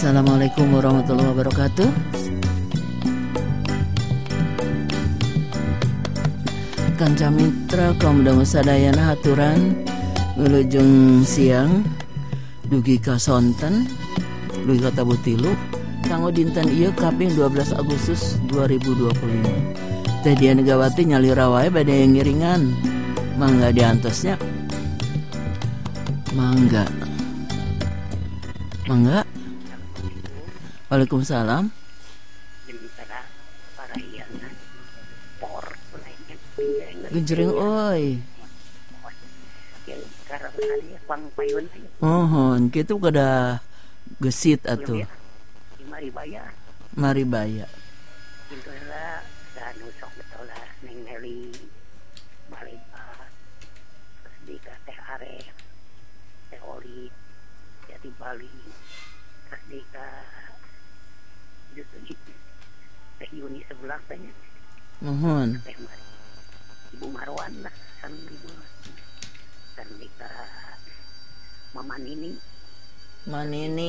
Assalamualaikum warahmatullahi wabarakatuh. Kanca mitra kaum dangu sadayana haturan wilujeng siang dugi ka sonten dugi ka Tabu Tilu kanggo dinten ieu kaping 12 Agustus 2025. Teh Dian Negawati nyalira wae bade ngiringan mangga diantosnya. Mangga. Waalaikumsalam. Genjreng oi. Mohon kitu kada gesit atuh. Maribaya. Itulah dan usok betul lah Neng Nelly Malika Kasdika Teh Aref Teh Oli Jati Bali Kasdika Teh Yuni sebelah tanya. Mohon. Teh Ibu Marwan lah sang ibu Kasdika Mama Nini Manini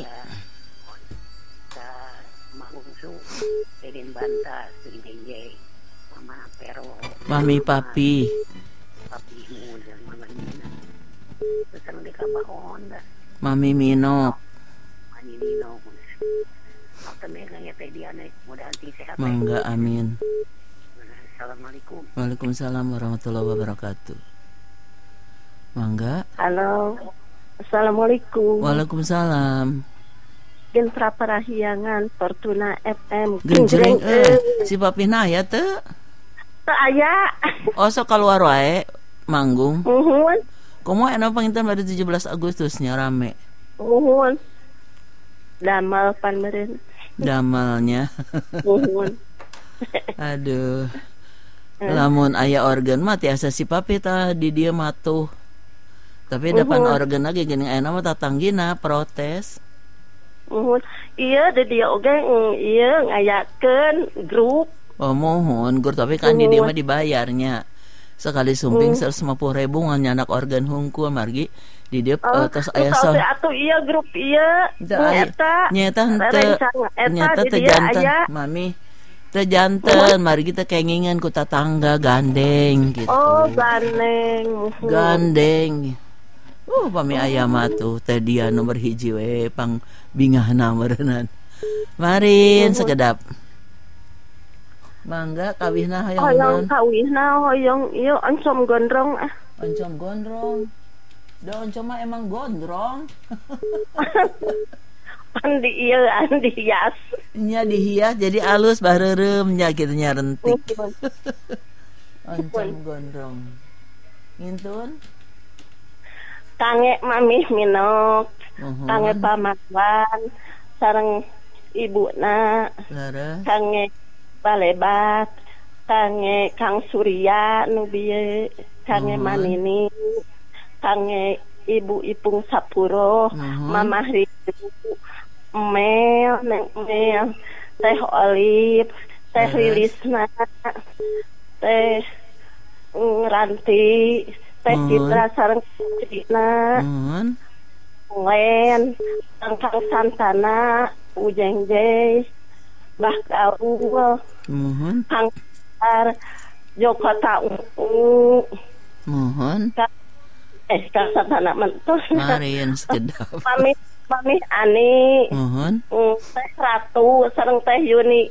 Mahungsu Edin Banta Srinjenje Mama Pero Mami Papi Papimu dan Mama Nina Pesan di Kabahon Mami Minok Mani Nino Maka mereka ya Teh Diana mudah-mudahan sehat. Mangga amin. Assalamualaikum. Waalaikumsalam warahmatullahi wabarakatuh. Mangga. Halo. Assalamualaikum. Waalaikumsalam. Gentra Parahyangan Fortuna FM. Genjreng si Papi na aya teu? Teu aya. Oh sok keluar wae manggung. Nuhun. Komo eno panginten pada 17 Agustusnya rame. Nuhun. Damal pan meureun. Damalnya. Nuhun. Aduh. Lamun aya organ mah tiasa si Papi tah di dieu matuh. Tapi depan organ lagi geuning aya mah tatanggina protes. Iya di dia oge iya ngayakeun grup. Oh mohon gur tapi kan di dia mah dibayarnya. Sekali sumping 150.000 ngan nyanak organ hungkul margi di dia tos aya sah. Atuh iya grup iya. Nyata teu janten mami. Teu janten margi teh kengingan ku tatangga gandeng gitu. Oh gandeng. Gandeng. Pami ayam atuh teh dia nomor hiji we pang bingahna meureunnan. Marin sekedap. Mangga kawihna hayang hoyong kawihna hoyong ieu oncom gondrong ah. Oncom gondrong. Da oncom mah emang gondrong. Andi hias. Nya dihias jadi alus bareureum nya kitu nya rentik. Oncom gondrong. Ngintun Kange Mami Minok, kange Pamakwan, sareng ibuna, kange Balebat, kange Kang Surya nu bieu, kange Manini, kange Ibu Ipung Sapuro, Mama Ridu, Mel, Neng Mel, Teh Olive, Teh Lilisna, Teh Ranti, Teh Citra sareng Cina, Len, Kang Santana, Ujengje, Bah Gaul, Kang Sar, Joko Taungu, Kang Santana mentus, Marin sekedap, Mami Ani, Teh Ratu sareng Teh Yuni,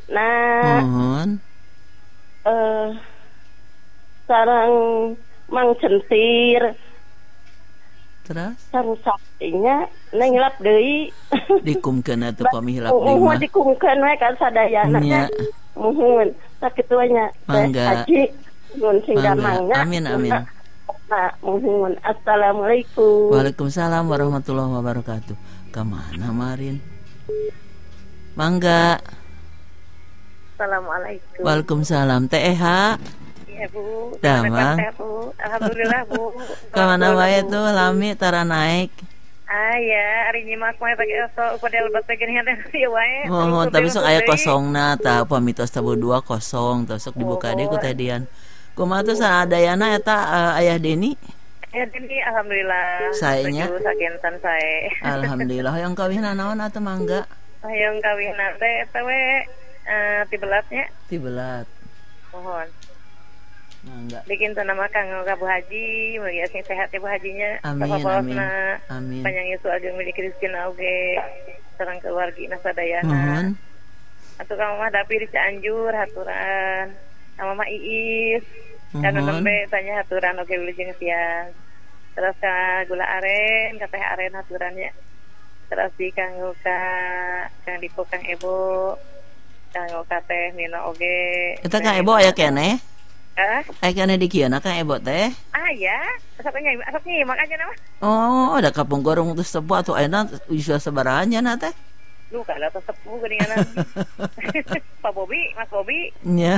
sareng Mang Centir terus sareng saktinya nenglap deui dikumkeun atuh pami hilap deui mah dikumkeun we ka sadayana nya muhun sakitu nya haji nuhun sing damangna amin muhun. Assalamualaikum. Waalaikumsalam warahmatullahi wabarakatuh. Ka mana Marin? Mangga. Assalamualaikum. Waalaikumsalam. Teh Eha. Iya Bu. Damang. Alhamdulillah Bu. Kamana wae tuh lami tara naik. Ya, ari nyimak wae pake oso padahal lebat pake teh ieu wae. Tapi sok aya kosongna tah pamitos tabu 2 kosong tah sok dibuka deui ku Teh Dian. Kumaha tuh sadayana eta Ayah Deni? Ya Deni alhamdulillah. Saenya. Sagentan sae. Alhamdulillah yang kawihna naon atuh mangga? Hayang kawin teh eta we tibelatnya. Tibelat. Mohon. Mangga. Bikin nama kanggo ka Bu Haji, mugi asing sehat ya Bu Hajinya. Amin. Amin. Panjang Yesus ageng miliki rezeki oge sareng keluargina sadayana. Mohon. Atuh ka Mama Dapi di Cianjur haturan. Ka Mama Iis. Kana nembe tanya haturan oge wilujeng siang. Terus ka Gula Aren, ka Teh Aren haturannya. Terus di kanggo ka Kang Dipo Kang Ebo. Kanggo ka Teh Nino oge. Eta Kang Ebo aya keneh? Aya keneh di kieu Kang Ebo teh? Ya, asap nyimak aja nama. Oh, ada kapung gorong terus sepuh atuh ayeuna bisa sabaraha nya teh? Lu kalau sepuh geuningan. Pak Bobi, Mas Bobi. Nya.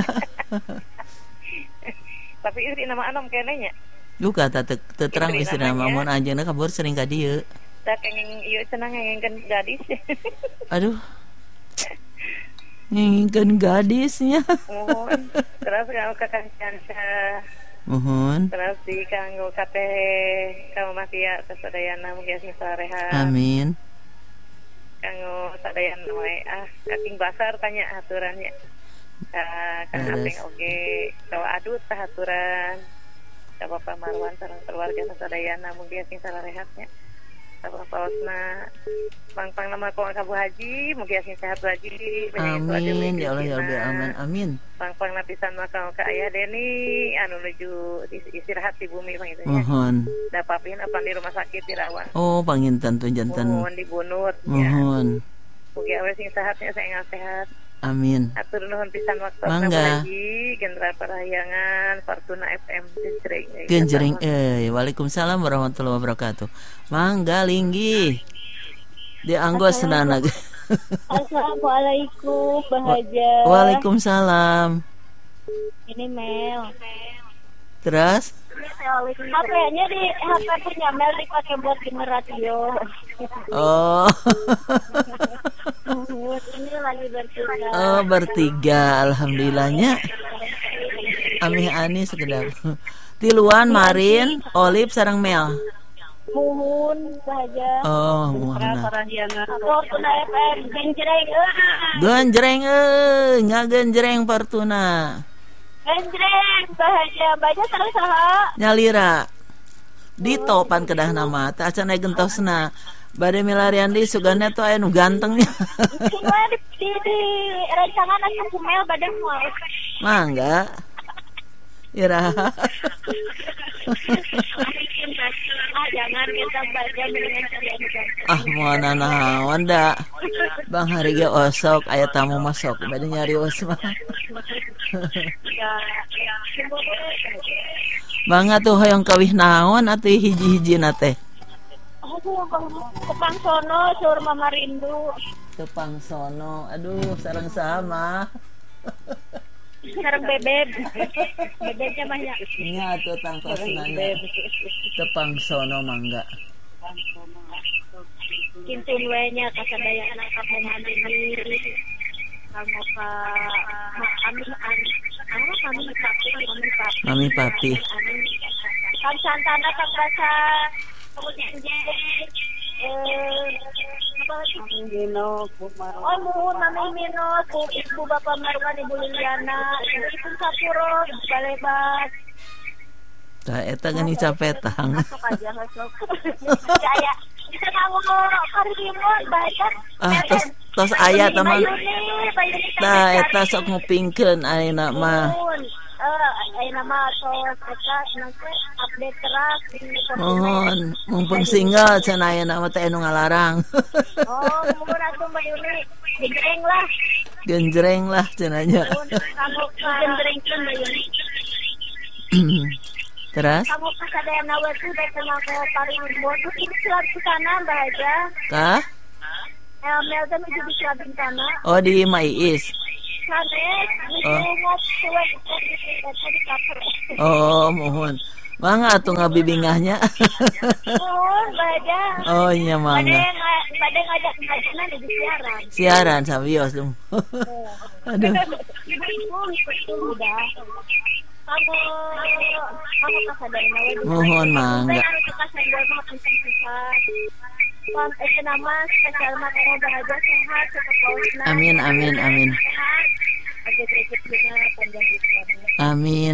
Tapi istri nama anom keneh nya. Duka teu terang istri nama mun anjeunna kabur sering ka dieu. Tak kenging ieu cenah ngengengkeun gadis. Aduh. Ngengengkeun gadisnya. Mohon. Terus kanggo ka Kang Canca. Mohon. Terus di kanggo ka Teh ka Mama Tia sadayana mugi asing sarehat. Amin. Kanggo sadayana wae kating basar tanya aturannya. Kang Apeng oge kawa adut tah aturan. Ka Bapak Marwan sareng keluarga sadayana mugi asing sarehatnya. Ka Bapak Osna pang nama ko ka Bu Haji mugi asing sehat Bu Haji. Amin ya Allah ya Rabbi amin. Amin. Pang napisan maka ka Ayah Deni anu nuju istirahat di bumi pang itu nya. Mohon. Da papin apa di rumah sakit dirawat. Oh, panginten tuh janten. Mohon dibunut. Mohon. Mugi awe sing sehatnya saya sehat. Amin. Atur nuhun pisan waktu Mangga. Haji General Parahyangan Fortuna FM Genjreng. Waalaikumsalam warahmatullahi wabarakatuh. Mangga linggi. Dianggos senana. Assalamualaikum Bahaja. Waalaikumsalam. Ini Mel. Terus? HP-nya di HP punya Mel dipakai buat denger radio. Oh. Ini lagi bertiga. Oh, bertiga. Alhamdulillahnya. Amih ani sekedap. Tiluan Marin, Olip sareng Mel. Muhun Bahaja. Oh, muhun. Fortuna FM genjreng. Genjreng ngagenjreng Fortuna. Genjreng Bahaja terus saha? Nyalira. Di topan kedah nama teh acan aya gentosna. Bade milarian di sugana tuh aya nu gantengnya. Cuma di rancangan anu kumel bade moal. Mangga. Ira. Jangan kita baca dengan cari Moal naon da. Bang hari ge osok aya tamu masuk bade nyari osma. Bang atuh hoyong kawih naon atuh hiji-hijina teh? Tepang sono sur Mama Rindu. Tepang sono. Aduh, sareng sama. Sareng bebeb. Bebebnya banyak. Nya atuh tangkosna nya. Tepang sono mangga. Kintun we nya kasadayana ka pemandi. Kamu ka Mami papi. Kang Santana Kang Basa. Muhun Mami Mino, Ibu Bapak Marwan, Ibu Liliana, Ibu Sapuro, Balebat. Tah eta gani capetang. Masuk aja masuk. Ya, bisa kamu karimon baca. Tos aya teman. Tah eta sok ngupingkeun ayeuna mah. Ayeuna mah tos eta nanti update terus di Mohon, mumpung single cenah ayeuna mah teh anu ngalarang. Oh, mumpung atuh Mbak Yuni. Genjreng lah. Genjreng lah cenanya. Kamu genjrengkeun Mbak Yuni. Terus? Kamu kasadayana we teh teh ke paling bodoh ini surat sana Mbak aja. Kah? Mel teh menuju di Sabintana. Oh di Maiis. Oh, mohon. Mangga atuh ngabibingahnya. Mohon baja. Oh iya mangga. Bade ngajak di siaran. Siaran sabios dong. Aduh. Kamu kasadayana we. Mohon mangga. nama spesial makanan bahagia sehat sehat. Amin. Amin.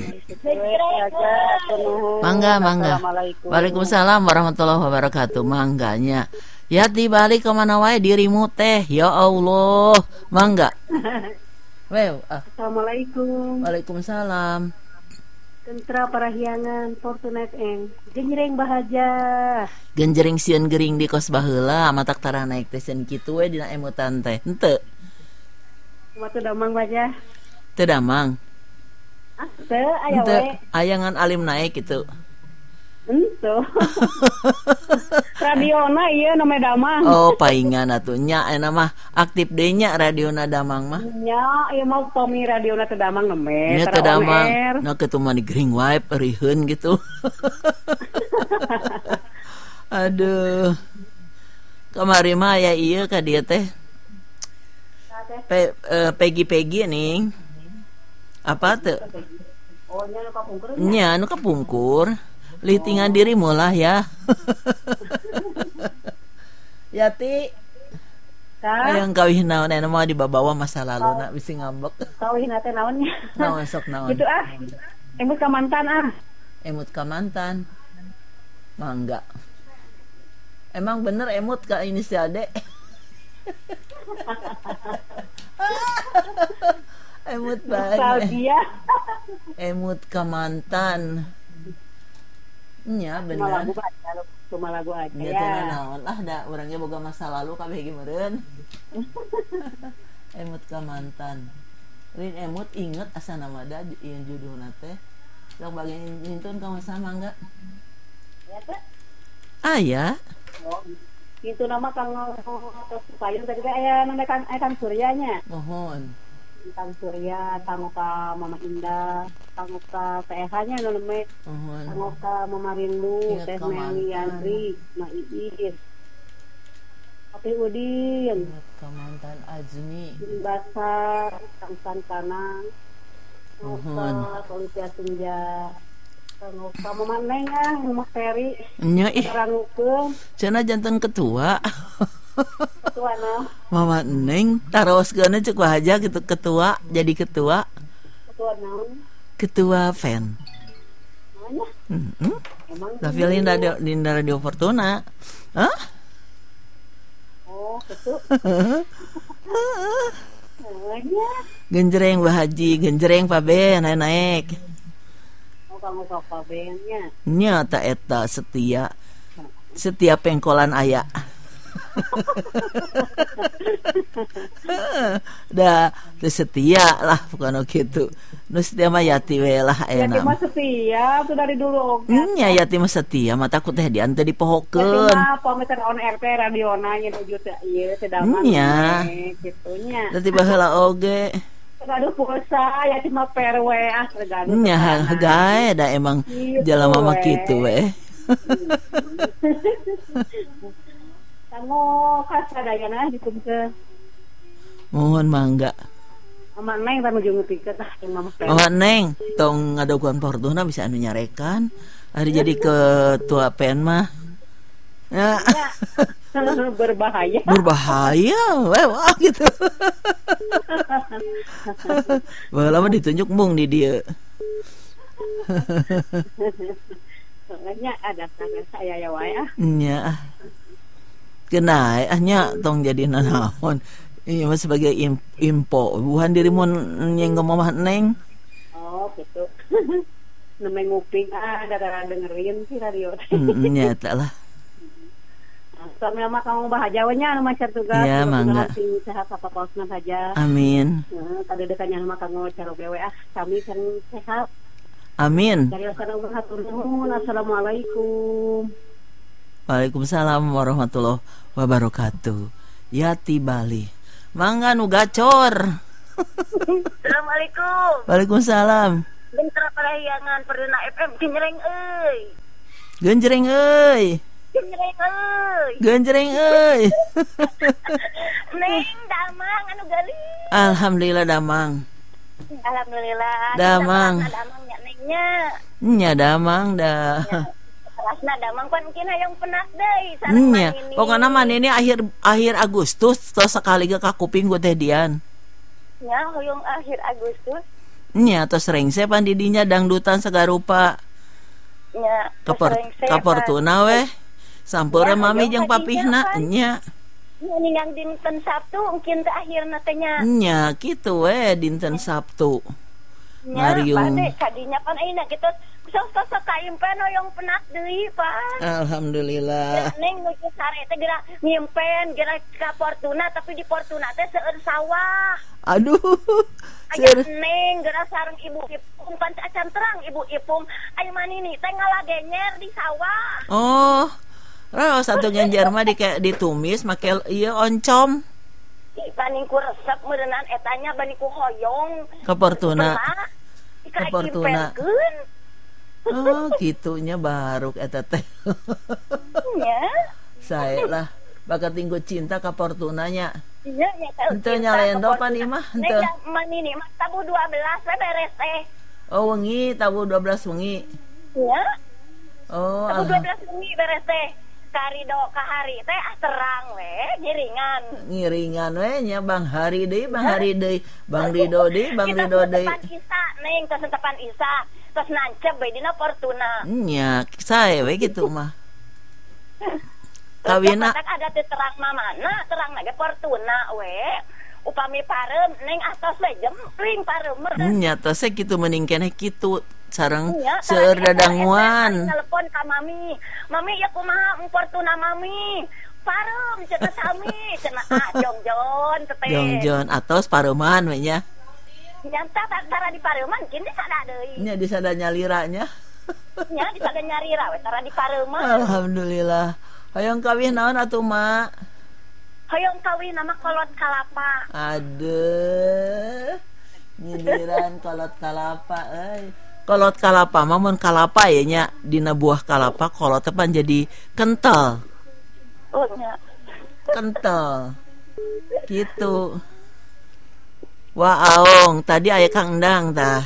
Mangga. Waalaikumsalam warahmatullahi wabarakatuh. Mangganya. Yati balik kemana wae dirimu teh. Ya Allah. Mangga. Assalamualaikum. Waalaikumsalam. Tentra Parahyangan Fortunate Eng. Genjreng bahagia. Genjreng sieun gering di kos baheula matak tara naik teh sieun kitu we dina emutan teh. Henteu. Matu damang baja. Teu damang. Teu aya we. Ayangan alim naik gitu. Henteu. Radiona ieu na damang. Oh, paingan atuh nya eta mah aktif deui nya radiona damang mah. Nya ieu mah pami radiona teu damang neme. Nya teu damang. Na kitu mah di green wipe riheun gitu. Aduh. Kamari mah aya ieu ka dieu teh. Pegi ning. Apa teu? Oh, nya nu kapungkur. Nya nu kapungkur. Litingan dirimu lah ya. Yati. Yang kawin naon aya mah dibawa masa laluna bisi ngambek. Kawin teh naonnya? Naon sok naon. Gitu Emut ka mantan Emut ka mantan. Mangga. Emang bener emut ka inisial D. Emut banget. Emut ka mantan. Nya bener. Cuma lagu aja. Nya teh naon lah da urangnya boga masa lalu kabeh hiji meureun. Emut ka mantan. Rin emut inget asa nama da ieu judulna teh. Sok bagian nintun ka masa mangga. Ya teh. Aya. Oh. Itu nama Kang Payung tadi aya nanda Kang Suryanya. Mohon. Kang Surya, Tangoka Mama Indah, Tangoka TH-nya namanya. Tangoka Mama Rindu, Teh Meli Yandri, Ma Iis. Api Udin. Mantan Azmi. Basar, Kang Santana. Tangoka Olivia Senja. Tangoka Mama Neng Mama Ferry. Nya ih. Rangukeun. Cenah janten ketua. Ketua naon? Mama Neng taroskeun cek aja gitu ketua jadi ketua. Ketua naon? Ketua fan. Namanya? Emang Tapi Linda Radio Fortuna. Hah? Oh, itu. Namanya? Genjreng Bahaji, genjreng Pak Ben naik. Oh, kamu Pak Ben-nya. Nya ta eta setia. Setia pengkolan aya. Da setia lah bukan gitu. Nu setia mah Yati we lah aya nama. Yati mah setia tuh dari dulu. Nya Yati mah setia mah takut teh dian teh dipohokeun. Yati mah pameten on RT radiona nya nuju teh ieu teh daman kitu nya. Da tiba heula oge. Aduh pulsa Yati mah per we tergantung. Nya gae da emang jalema mah kitu we. Kamu kasadayana ditumkeun. Mohon mangga. Mama Neng tanu jeung ngepikeun tah Mama Fer. Mama Neng tong ngadoguan Fortuna bisa anu nyarekan. Ari jadi ketua PEN mah. Ya. Berbahaya. Wah gitu. Baheula mah ditunjuk mung di dieu. Soalnya ada saya ya wae Nya. Kenai nya tong jadi naon. Iya mah sebagai info. Buhan dirimu nyenggom Mama Neng. Oh, gitu. Nemeng nguping gara-gara dengerin si radio. Nya eta lah. Sambil mah kamu bahagia we nya anu macar tugas. Ya, mangga. Sehat apa pausna saja. Amin. Tadi dekanya mah kamu cara we kami kan sehat. Amin. Dari assalamualaikum warahmatullahi wabarakatuh. Waalaikumsalam warahmatullahi wabarakatuh. Yati Bali. Mangga nu gacor. Assalamualaikum. Waalaikumsalam. Tentra Parahyangan Perdana FM genjreng euy. Genjreng euy. Genjreng euy. Neng damang anu gali. Alhamdulillah damang. Alhamdulillah. Damang. Damang nya nengnya. Nya damang dah. kelasna damang pan mungkin hayang penak deui sareng manini. Pokona manini akhir Agustus tos sekali ge ka kuping ku teh dian. Nya hoyong akhir Agustus. Nya tos rengse pan di dinya dangdutan sagarupa. Nya kaportuna we. Sampeureun mami jeung papihna nya. Ningang dinten Sabtu mungkin teh akhirna teh nya. Nya kitu we dinten Sabtu. Ngariung. Nya kadinya pan ayeuna kitu sok kaimpen hoyong penak deui pan. Alhamdulillah. Neng nuju sare teh geura nyimpen geura ka Fortuna tapi di Fortuna teh seueur sawah. Aduh. Aya neng geura sareng ibu Ipung pan acan terang ibu Ipung aya manini teh ngalagenyer di sawah. Oh. Raos satu genjer mah ditumis make ieu oncom. Paning ku resep meureunnan etanya bani ku hoyong ka Fortuna. Ka Fortuna. Oh, gitunya baruk eta teh. Nya. Sae lah bakat tinggu cinta ka Fortuna nya. Iya nya teh. Henteu nyalendo pan ieu mah henteu. Nek manini mah tabu 12 we beres teh. Oh, wengi tabu 12 wengi. Iya. Oh, tabu 12 wengi beres teh. Karido kahari teh terang we ngiringan we nya Bang Hari deui Bang Rido deui tepan Isa neng tos tepan Isa tos nancep we dina Fortuna nya sae we kitu mah kawina ada teh terang mamana terang ge Fortuna we upami pareum neng atos we jempling pareum nya tos kitu mending keneh kitu sareng seueur dadanguan. Telepon ka mami ya kumaha Fortuna mami. Pareum cenah sami cenah jongjon teh. Jongjon atos pareuman we nya. Nyanta tara di pareuman kieu di sada deui. Nya di sada nyaliranya. Nya di sada nyarira we tara di pareuman. Alhamdulillah. Hayang kawin naon atuh mak? Hayang kawin nama kolot kalapa. Aduh. Nyindiran kolot kalapa euy. Kolot kalapa mah mun kalapa ya nya dina buah kalapa kolot teh pan jadi kental. Oh nya. Kental. Gitu. Wah aong tadi aya Kang Endang tah.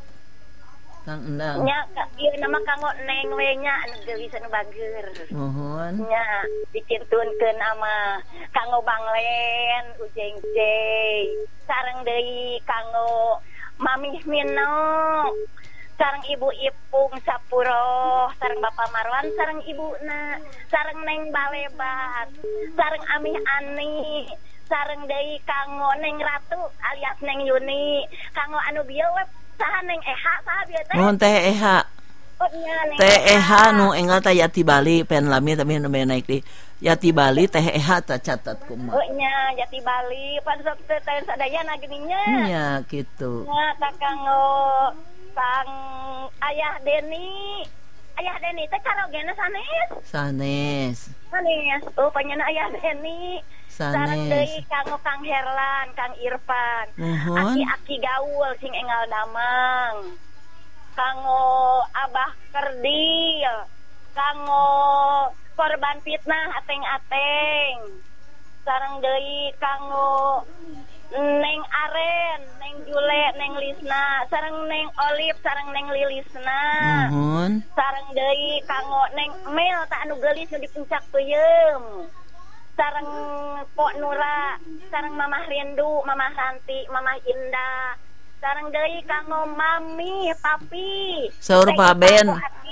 Kang Endang. Nya ieu nama kanggo neng we nya anu geulis anu bageur. Mohon. Nya dicintunkeun ama kanggo Banglen Ujeng Jay. Sareng deui kanggo Mami Mino. Sareng Ibu Ipung Sapuro, sareng Bapak Marwan, sareng Ibuna, sareng Neng Balebat, sareng Amih Ani, sareng deui kanggo Neng Ratu alias Neng Yuni, kanggo anu bieu we saha Neng Eha saha bieu teh? Mun teh Eha. Oh nya Neng Teh Eha nu enggal teh Yati Bali pen lami tapi nu naik di Yati Bali teh Eha teh catat kumaha. Oh nya Yati Bali pan sok teh sadayana geuninnya. Nya kitu. Nya kanggo Kang Ayah Deni teh karogena sanes. Oh panjenengan Ayah Deni. Sareng deui kanggo Kang Herlan, Kang Irfan. Aki gaul sing enggal damang. Kanggo Abah Kerdil. Kanggo korban fitnah ateng-ateng. Sareng deui kanggo Neng Aren, Neng Jule, Neng Lisna, sareng Neng Olip, sareng Neng Lilisna. Sareng deui kanggo Neng Mel tak anu geulis nu di puncak peuyeum. Sareng Pok Nura, sareng Mamah Rindu, Mamah Ranti, Mamah Indah. Sareng deui kanggo Mami, Papi. Saur Paben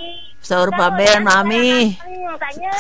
Mami. Tanya.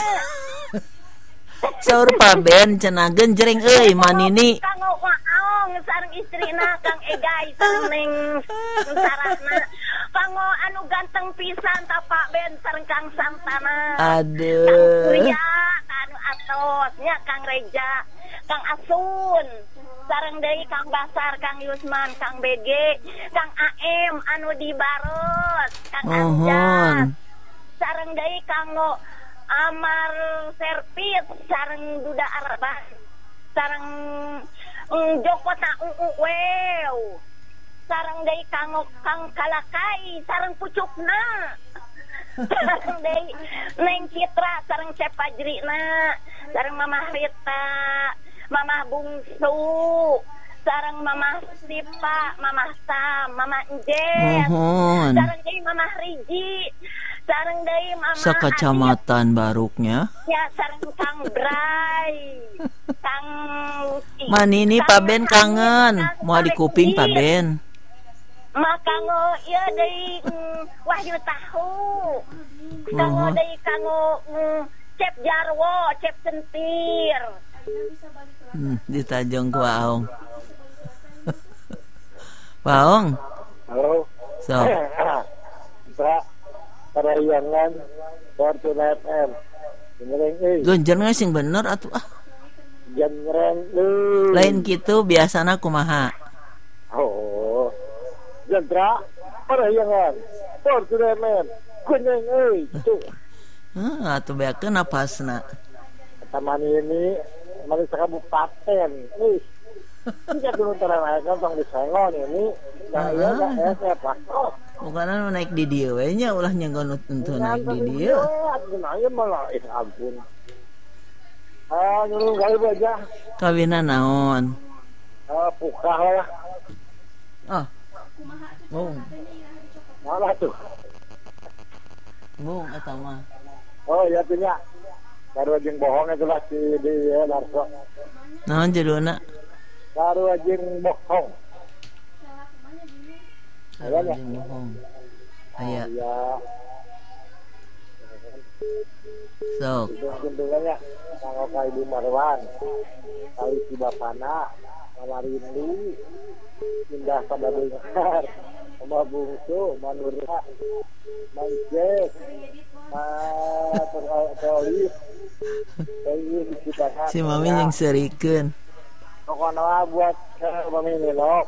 Saur Paben cenah genjreng euy manini. Kanggo Waong sareng istrina Kang Egay sareng Neng Sarana. Kanggo anu ganteng pisan ta Pak Ben sareng Kang Santana. Aduh. Kang Surya, anu atos nya Kang Reja, Kang Asun. Sareng deui Kang Basar, Kang Yusman, Kang BG, Kang AM anu di Baros, Kang Anjas. Sareng deui kanggo Amar Serpit sareng Duda Arban sareng Joko ta wew sareng deui kanggo Kang Kalakai sareng pucukna sareng deui Neng Citra sareng Cep Fajrina sareng Mamah Rita Mamah Bungsu sareng Mamah Sipa Mamah Sam Mamah Enjes sareng deui Mamah Riji Sareng deui mama. Sekecamatan Baruknya. Ya sareng Kang Bray. Kang Lucy. Manini Pak Ben kangen. Mau di kuping Pak Ben. Makango ieu deui Wahyu tahu. Kango deui kango Cep Jarwo, Cep Sentir. Ditajong ku Aong. Paong. Halo. So. Pak, Parayangan Fortuna FM. Dengerin euy. Gonjern sing bener atuh ah. Jengreng euy. Lain kitu biasana kumaha? Oh. Jentra Parayangan Fortuna FM. Kuning euy. Tuh. Atuh beakeun napasna. Taman ini mari sakabupaten. Euy. Tidak dulu terang tong disengon ini. Nah, ya saya Pak. Bukanan naik di dieu we nya ulah nyenggon untuk naik di dieu. Aya malah ampun. Nyuruh gawe aja. Kawinan naon? Pukah lah. Bung. Malah tuh. Bung eta mah. Oh iya tuh nya. Baru jeung bohong itu lah si di Larso. Naon judulna? Baru jeung bohong. Ayah bohong. Aya. Iya. Sok. Kunjungannya Kang Oka Ibu Marwan. Kali si Bapana, Malarindi, Indah pada Dengar, Oma Bungsu, Manurna, Mancek, Terolif, si Mami yang serikeun. Pokoknya buat Mami Nilok.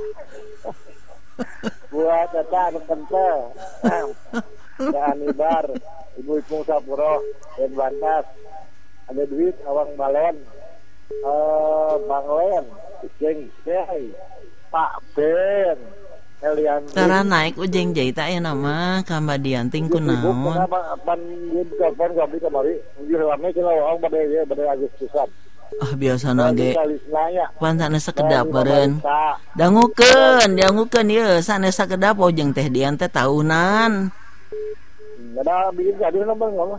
Buat Tata Kentel, Anibar, Ibu Ipung Sapuro, Dan Bantas, ada duit Awang Balen, Bang Len, Jeng Jai, Pak Ben, Elian. Tara naik ujeng jaita ya nama kambadianting kunaon. Pan di telepon kami kemari, di ramai kena orang pada Agustusan. Biasana ge pan sanes sakedap beureun. Dangukeun ieu sanes sakedap ojeng teh dian teh tahunan. Ada bikin jadi nama.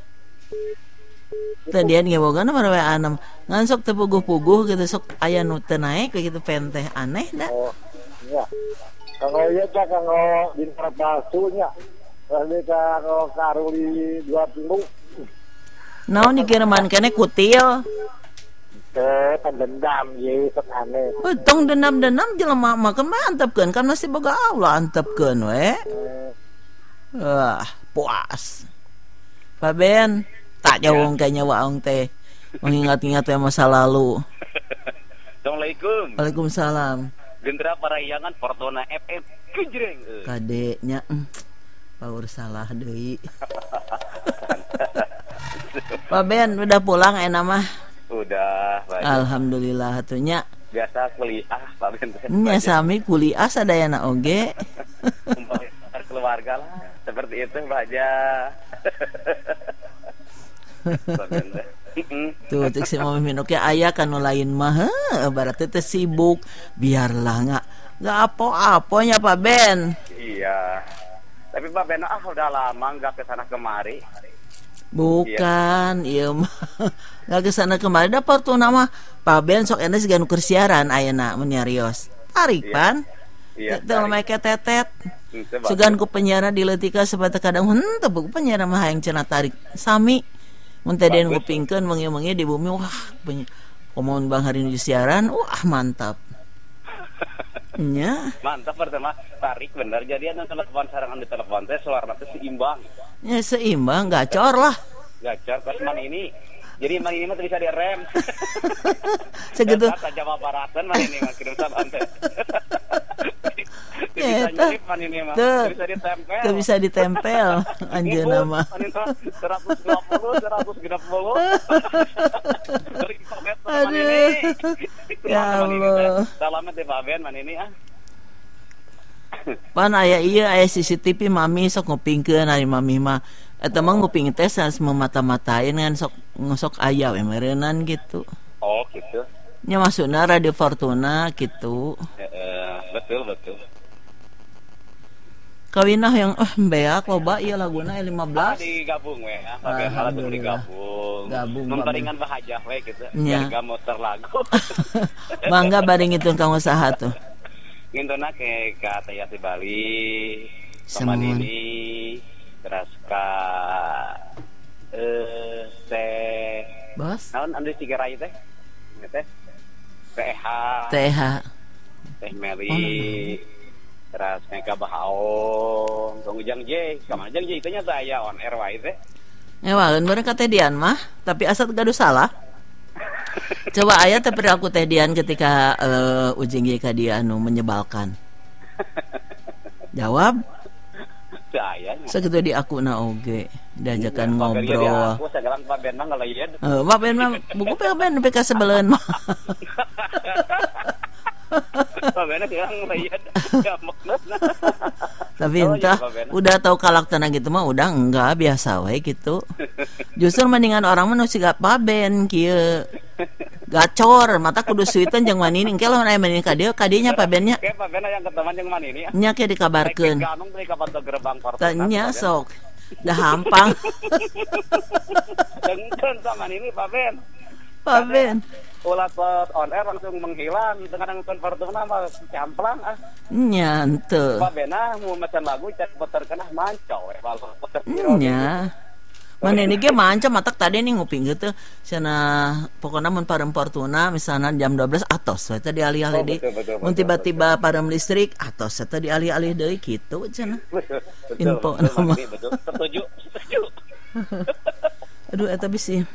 Teh dian ge boga na marawe anem. Ngan sok teu puguh-puguh gitu sok aya nu teu naek kitu pen teh aneh da. Oh, iya. Kanggo ieu teh kanggo dinter palsunya. Lalu kanggo karuli 2 minggu. Naon dikiriman keneh kutil? Pendendam ye sok aneh. Tong dendam-dendam jelema makan mah antepkeun kan masih boga Allah antepkeun we. Wah, puas. Pak Ben, tak jauh kayaknya waong teh. Mengingat-ingat masa lalu. Assalamualaikum. Waalaikumsalam. Gendera Parayangan Fortuna FM kejreng. Kadeknya paur salah deui. Pak Ben udah pulang mah? Udah, baik. Alhamdulillah atunya. Biasa kuliah Pak Ben. Nya sami kuliah sadayana oge. Keluarga lah. Seperti itu Baja. Pak Ben. Tuh cek si Mami Minoknya aya kanu lain mah berarti teh sibuk biarlah nggak apa-apanya Pak Ben. Iya tapi Pak Ben udah lama nggak kesana kemari. Bukan iya mah nggak kesana kemari da Fortuna mah Pak Ben sok ende siga nu keur siaran ayeuna mun nyarios tarik pan teh make tetet sugan ku penyiaran dileutika sebata kadang henteu buku penyiaran mah hayang cenah tarik sami. Mun teh den ngupingkeun mengi-mengi di bumi wah komun Bang hari nu siaran wah mantap. Nya. Mantap pertama tarik bener jadi anu telepon sareng anu telepon teh suarana teh seimbang. Ya seimbang gacor lah. Gacor pas man ini. Jadi man ini mah bisa direm. Segitu. Kata Jawa Baratan man ini mah kirim saban teh. Bisa nyelip man ini mah. Bisa ditempel. Tuh bisa ditempel anjeunna mah. 120. Aduh. Ya Allah. Salamet deh Pak Ben man ini ah. Pan aya ieu aya CCTV Mami sok ngupingkeun ari Mami mah eta mah nguping teh sanes memata-matain ngan sok aya we meureunnan gitu. Oh gitu. Nya maksudna Radio Fortuna gitu. Betul. Kawinah yang beak loba ieu laguna 15. Digabung we, lagu digabung. Memperingan bahajah we gitu. Harga motor lagu. Mangga bari ngitun kang usaha tuh. Ngintuna ke Tayati Bali, Pamanini, terus ka Bos. Naon anu Cigerai teh? Teh. Teh Meli. Terus ka Bahaong, tong Ujang J, kamana Ujang J teh nya aya on air wae teh. Ngewaeun bareng ka Teh Dian mah, tapi asa gaduh salah. Coba aya teh perilaku Teh Dian ketika Ujang J ka dia anu menyebalkan. Jawab. Teu aya. Sakitu di akuna oge, diajakan ngobrol. Aku sagalang Pak Ben mah ngaleuyeuh. Pak Ben mah buku Pak Ben nepi ka sebeleun mah. Tapi entah udah tahu karakterna gitu mah udah enggak biasa wae gitu. Justru mendingan orang mah nu siga Paben kieu. Gacor mata kudu suiteun jeung manini engke lamun aya manini ka dieu kadinya Pabennya. Ke Paben yang keteman jeung manini. Nya ke dikabarkeun. Tanya sok. Dah hampang. Jeung sama ini Paben. Ulah on air langsung menghilang dengan nonton Fortuna mah camplang nya henteu Pabena mau mecan lagu cek puter kenah manco we puter nya manehna ge manca matak tadi nih nguping gitu cenah pokona mun parem Fortuna misalna jam 12 atos we teh dialih-alih di mun tiba-tiba padam listrik atos eta dialih-alih deui kitu cenah info nama betul setuju aduh eta bisi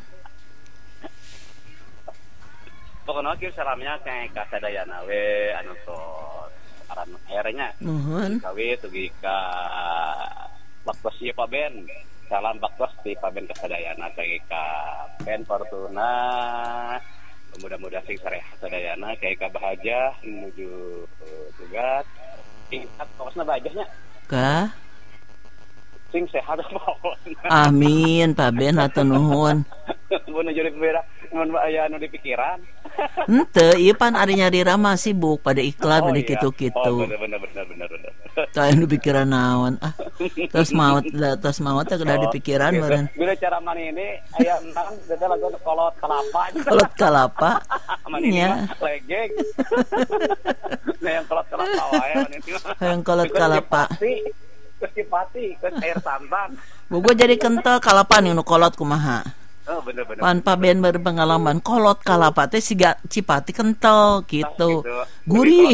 pokoknya kieu salamnya kayak kasadayana we anu tos aran airnya nuhun kawe tugi ka baktos ieu Paben salam baktos di Paben kasadayana kayak ka Ben Fortuna mudah-mudahan sing sareha sadayana kayak ka bahagia menuju tugas tingkat kosna bahajahnya ka sing sehat apa amin Paben hatur nuhun mun jadi pembeda mun aya anu di pikiran henteu ieu pan ari nyarira mah sibuk pada iklan pada kitu-kitu. Oh bener. Tah anu pikiran naon Terus maut teh udah di pikiran meureun. Bila cara mani ini aya entang teh lagu kolot kelapa. Kolot kelapa. Nya. Legeg. Nah yang kolot kelapa wae mani. Yang kolot kelapa. Kecipati, ke air santan. Bogo jadi kental kalapa nu kolot kumaha. Oh bener. Pan Paben berpengalaman kolot kalapa teh siga cipati kental gitu. Gurih.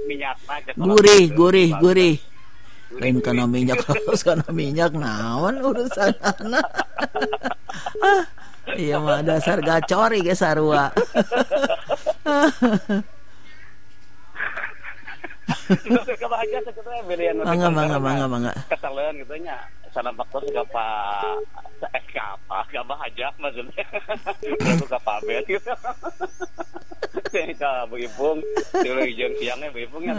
Gurih. Lain kana minyak naon urusanana. Iya mah dasar gacori ge sarua. Kebahagiaan sebetulnya belian. Mangga. Kesalahan gitu nya. Salam faktor juga Pak bahagia maksudnya. Aku ka Paben gitu. Ka Bu Ipung, dulu jeung siangnya Bu Ipungnya.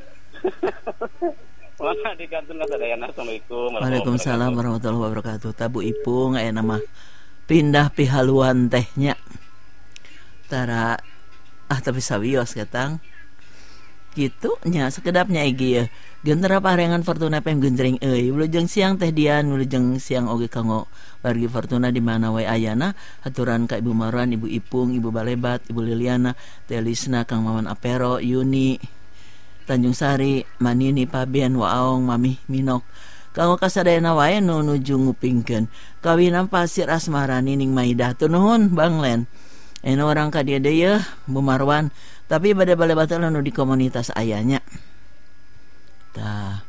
Mana di kantor kasadayana. Assalamualaikum. Waalaikumsalam warahmatullahi wabarakatuh. Tabu Ipung aya nama pindah pihaluan tehnya. Tara tapi sawios katang. Gitu nya sekedapnya iki ya. Gentera parengan Fortuna FM genjreng euy. Wilujeng siang Teh Dian, wilujeng siang oge kanggo wargi Fortuna di mana wae ayana. Haturan ka Ibu Marwan, Ibu Ipung, Ibu Balebat, Ibu Liliana, Teh Lisna, Kang Maman Apero, Yuni, Tanjung Sari, Manini, Paben, Waong, Mami Minok. Kanggo kasadayana wae nu nuju ngupingkeun. Kawinan Pasir Asmara Nining Maidah. Teu nuhun Bang Len. Eno orang ka dia deui Bu Marwan. Tapi bade-bade batal nu di komunitas ayahnya. Tah.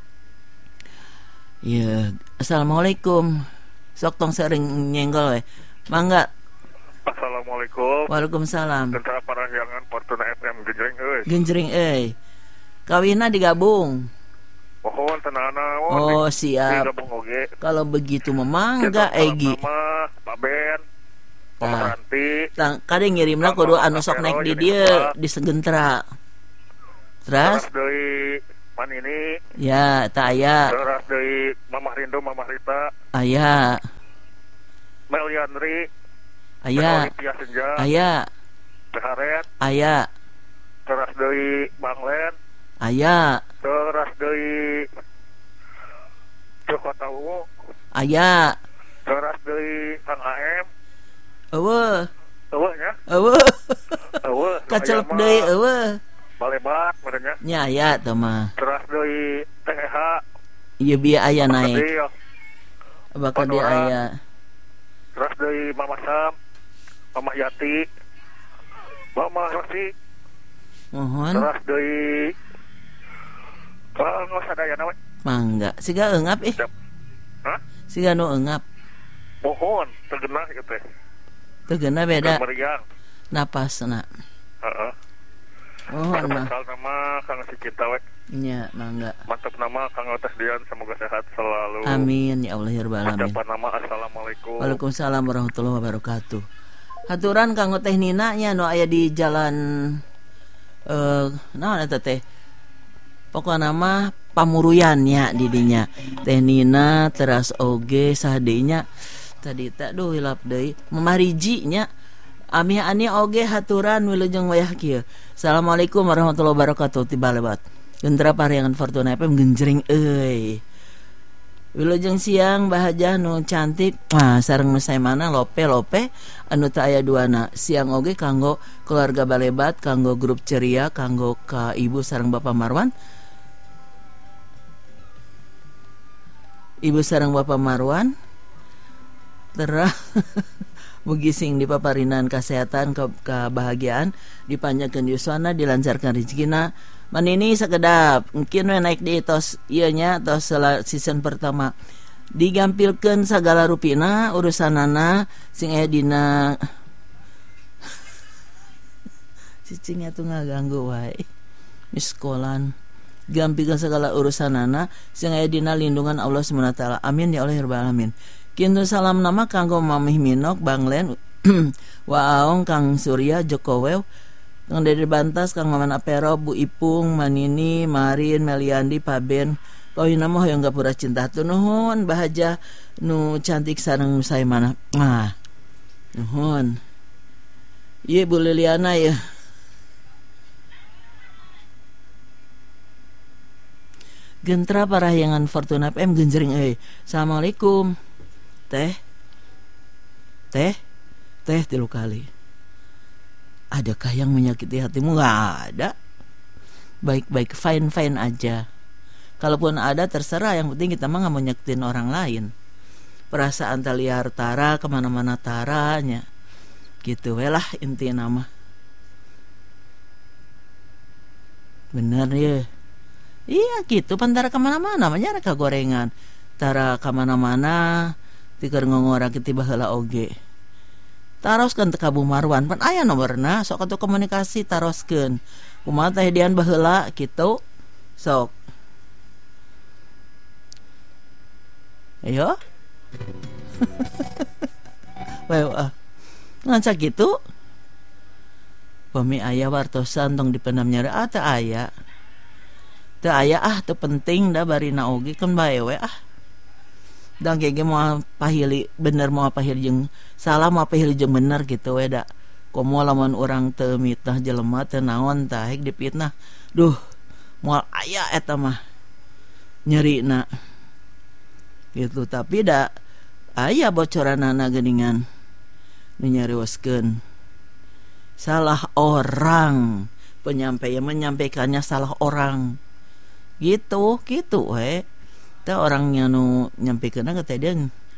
Ya, assalamualaikum. Sok tong sering nyenggol we. Mangga. Assalamualaikum. Waalaikumsalam. Tentara Parahyangan Fortuna FM genjreng euy. Genjreng euy. Kawinna digabung. Pohon tenana. Oh, siap. Digabung oge. Kalau begitu memangga Egi. Nama Paben. Pemeranti. Kade ngirimna kudu anu sok naik di dieu di Segentra. Terus deui Manini. Ya, tak aya. Terus deui Mamah Rindu, Mamah Rita. Aya. Melianri. Aya. Aya. Beharet. Aya. Terus deui Bang Len. Aya. Terus deui Kota Ungu. Aya. Teras dari Kang AM. Eueuh. Eueuh nya. Eueuh. Eueuh. Kacelep deui eueuh. Balebat merenya. Nya aya teh mah. Teras dari TH. Ieu bieu aya naik. Bakal dia aya. Teras dari Mama Sam. Mama Yati. Mama Rosi. Mohon. Teras dari nggak sadaya nama. Mangga. Siga eungap Hah? Siga nu eungap. Mohon tergenah gitu. Tegeuna beda. Meriang. Napasna. Heeh. Mohon mah. Asal nama Kang Sicinta we. Nya, mangga. Mantap nama Kang Otas Dian, semoga sehat selalu. Amin ya Allah ya rabbal alamin. Ucapan nama assalamualaikum. Waalaikumsalam warahmatullahi wabarakatuh. Haturan kanggo teh Nina nya nu aya di jalan naon eta teh? Pokona mah Pamuruyan nya di dinya. Teh Nina teras oge sahadinya tadi tak duh hilap deui. Mamariji nya. Ami ani oge haturan wilujeng wayah kieu. Assalamualaikum warahmatullahi wabarakatuh ti balebat. Gendra pareangan Fortuna FM genjreng euy. Wilujeng siang bahaja nu cantik. Nah, sareng nu saemana lope anu teu aya duana. Siang oge kanggo keluarga balebat, kanggo grup ceria, kanggo ka Ibu sareng Bapak Marwan. Ibu sareng Bapak Marwan. Terah mugi sing dipaparinan kesehatan, kebahagiaan, dipanjangkeun yuswana, dilancarkan rezekina. Manini sakedap mungkin we naik di tos ieu nya tos season pertama digampilkeun sagala rupina urusanana sing aya dina cicing atuh ngaganggu wae miskolan gampilkeun sagala urusanana sing aya dina lindungan Allah Subhanahu wa taala. Amin ya Allah ya rabbal alamin. Kitu salam nama kanggo Mamih Minok Banglen Waong Kang Surya Jokowew Kang Dede Bantas, Kang Maman Apero, Bu Ipung, Manini, Marin, Meliandi, Paben. Kauhina mah hoyong gapura cinta tu nuhun bahaja nu cantik sareng nu saemana. Nah. Nuhun. Ieu Bu Liliana ya. Gentra parahyangan Fortuna FM genjring euy. Assalamualaikum. Teh 3 kali. Adakah yang menyakiti hatimu? Gak ada. Baik-baik, fine aja. Kalaupun ada terserah, yang penting kita mah gak mau nyakitin orang lain. Perasaan liar tara, kemana-mana taranya. Gitu lah inti nama. Bener ya. Iya gitu, pantara kemana-mana. Namanya reka gorengan. Tara kemana-mana, tikar ngongora ketiba heula oge. Taroskeun teh ka Bu Marwan pan aya nomorna sok atuh komunikasi taroskeun kumaha teh dian baheula kitu sok ayo wah nganca kitu pami aya wartosan tong dipendam nyara teu aya teu penting da barina oge kan bae we dan kayak mau pahili bener mau pahili jeung salah mau pahili jeung bener gitu we da komo lamun urang teu mitah jelema teu naon tah hek dipitnah duh moal aya eta mah nyerina gitu tapi da aya bocoranana geuningan nu nyarioskeun salah orang penyampaian menyampaikannya salah orang gitu we teh orangnya nu nyampikeun ka teh dia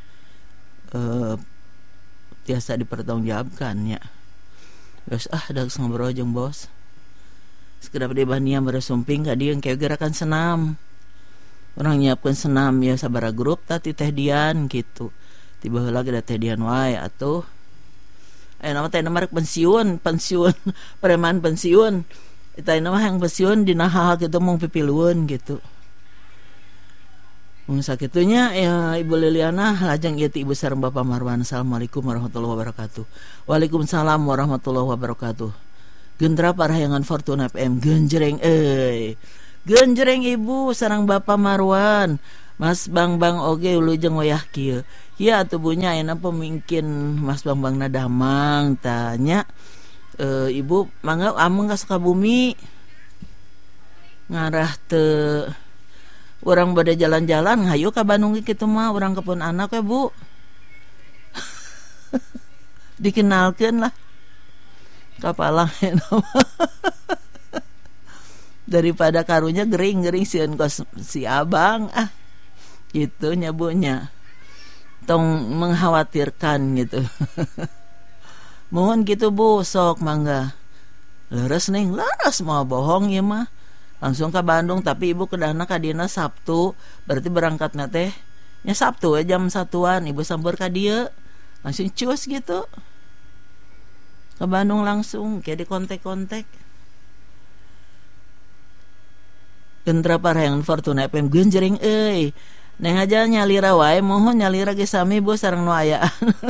biasa dipertanggungjawabkan ya. Terus da ngobrol jeung bos. Sekedap di bania beresumping ka dieu kayak gerakan senam. Orang nyiapkeun senam ya sabaraha grup tadi teh dian gitu. Tiba heula ge teh dian wae atuh. Nama teh marek pensiun preman pensiun. Eta nama yang pensiun dina hal kitu mung pipilueun gitu. Sakitunya ya Ibu Liliana lajeng ieu Ibu sareng Bapak Marwan. Assalamualaikum warahmatullahi wabarakatuh. Waalaikumsalam warahmatullahi wabarakatuh. Gendra parahyangan Fortuna FM genjreng genjreng Ibu sareng Bapak Marwan. Mas Bang oge ulujeng wayah kieu. Ya tubuhnya enak pemingkin Mas Bang nadamang tanya Ibu mangga ameng ka Sukabumi ngarah teu Orang bade jalan-jalan hayu ka Bandung kitu mah urang kepun anak ya Bu. Dikenalkeun lah. Kapalang daripada karunya gering-gering sieun kos si abang gitu nyabunya. Tong mengkhawatirkan gitu. Mohon gitu Bu, sok mangga. Leres ning, leres mau bohong ya mah. Langsung ke Bandung, tapi ibu kedana ka dina Sabtu, berarti berangkatnya teh nya Sabtu jam 1-an ibu sambur ka dieu. Langsung cus gitu. Ke Bandung langsung kayak di kontek-kontek. Gentra Parayangan Fortuna FM genjering euy. Neng aja nyalira wae mohon nyalira ge sami Bu sareng nu ayaan.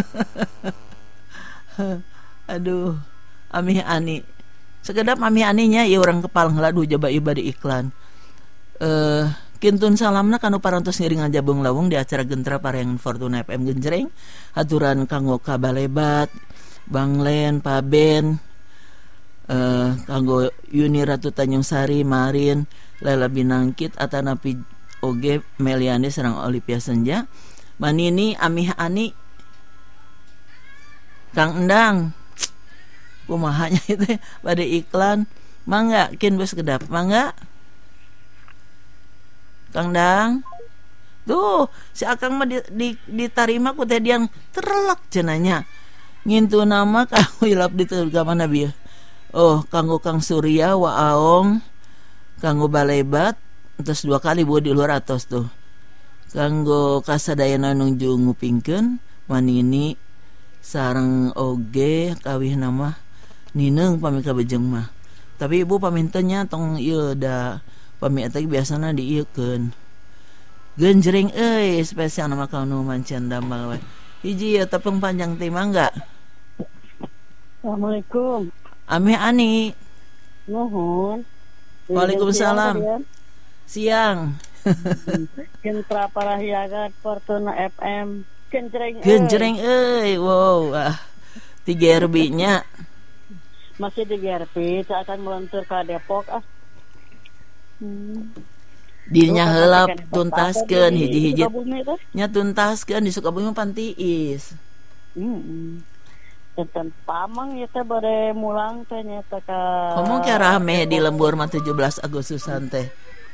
Aduh, Amih Ani. Sekedap Amih Aninya ieu urang kepal heula duh coba ieu bade iklan. Kintun salamna kanu parantos ngiringan jabung lawung di acara Gentra Parayangan Fortuna FM genjreng. Haturan kanggo Kabalebat, Bang Len, Pak Ben, kanggo Yuni Ratu Tanjung Sari, Marin, Lela Binangkit, Atanapi Oge, Meliani sareng Olivia Senja, Manini, Amih Ani, Kang Endang. Kumahanya itu pada iklan. Mangga kin bos kedap. Mangga Kang Dang. Tuh si Akang mah ditarima ku teh diang terlek cenanya. Ngintu nama kanggo hilap di ka mana bieu. Oh, kanggo Kang Surya wa Aong, kanggo Balebat terus 2 kali Bu di luar atos tuh. Kanggo kasadayana nungju ngupingkeun Manini sareng oge kawih nama Nineng pami ka Bejeng mah. Tapi ibu pamintanya tong ieu da pami eta biasana dieukeun. Genjreng euy spesial nama kanu mancan dambal we. Hiji ya tepung panjang teh mangga. Assalamualaikum. Amih Ani. Nuhun. Waalaikumsalam. Siang. Gentra Parayangan Fortuna FM. Genjreng euy. Wow. Ti GRB-nya. Masih di GRP, saya akan meluncur ke Depok Dirinya heula tuntaskeun hiji-hiji. Nya tuntaskeun di Sukabumi pan tiis. Enten pamang ya teh bade mulang teh nya teh ka. Ngomong ke rame di lembur mah 17 Agustusan teh.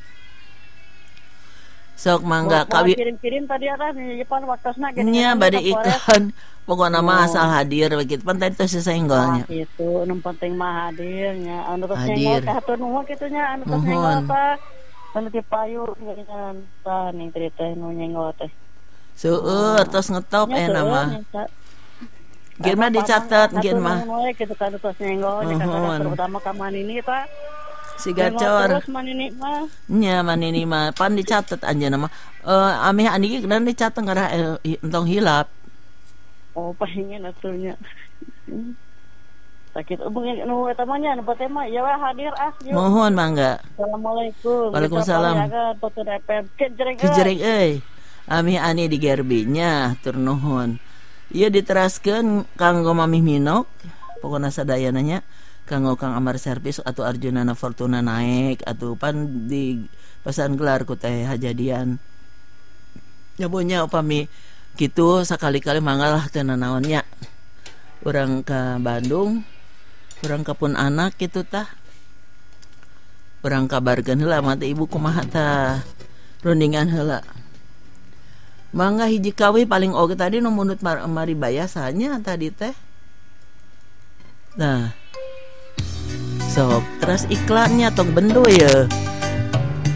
Sok mangga kawi kirim-kirim tadi ada di depan waktosna ge. Nya bade iklan. Pokokna mah asal hadir begitu. Pan tadi teh senggolnya. Itu nu penting mah hadirnya. Anu tos senggol teh atuh nuhun kitu nya anu tos senggol teh. Anu ti payu ngan tah ning teh nu nyenggol teh. Seueur tos ngetop mah. Gimana dicatat gin mah. Kitu kan tos nyenggol nya terutama ka Manini tah. Si gacor. Terus Manini mah. Nya Manini mah pan dicatat anjeunna mah. Amih Ani geus dicatat ngara entong hilap. Oh, pengen atunya. Sakit ubeng nu eta mah nya nu tema ya hadir asli. Mohon mangga. Assalamualaikum. Waalaikumsalam. Genjreng euy. Amih Ani di GRB-nya tur nuhun. Ieu diteraskeun kanggo Mamih Minok. Pokona sadayana nya kanggo Kang Amar Servis atau Arjunana Fortuna naik atau pan di pesan gelar ku teh hajadian. Nyabonya upami kitu sakali-kali manggalah teu nanaonnya. Urang ka Bandung, urang kapun anak kitu tah. Urang kabarkeun heula mah teh ibu kumaha tah. Rundingan heula. Mangga hiji kawi paling oge tadi nu munut mari bayasanya tadi teh. Nah. Sok, terus iklannya tong bendo ya.